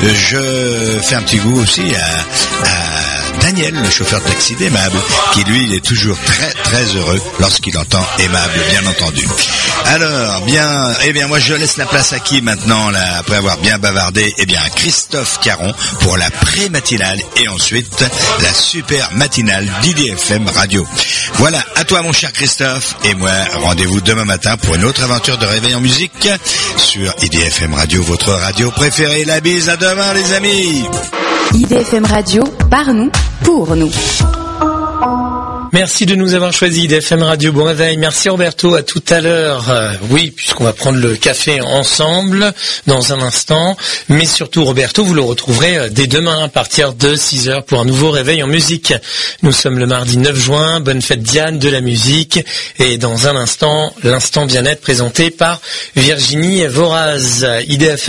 je fais un petit goût aussi à Daniel, le chauffeur de taxi d'Aimable, qui lui, il est toujours très très heureux lorsqu'il entend Aimable, bien entendu. Alors, bien, moi je laisse la place à qui maintenant, là, après avoir bien bavardé? À Christophe Caron pour la pré-matinale et ensuite la super matinale d'IDFM Radio. Voilà, à toi mon cher Christophe, et moi, rendez-vous demain matin pour une autre aventure de réveil en musique sur IDFM Radio, votre radio préférée. La bise, à demain les amis. IDFM Radio, par nous, pour nous. Merci de nous avoir choisi, IDFM Radio. Bon réveil. Merci Roberto. À tout à l'heure. Oui, puisqu'on va prendre le café ensemble dans un instant. Mais surtout, Roberto, vous le retrouverez dès demain à partir de 6h pour un nouveau réveil en musique. Nous sommes le mardi 9 juin. Bonne fête Diane, de la musique. Et dans un instant, l'instant bien-être présenté par Virginie Voraz. IDFM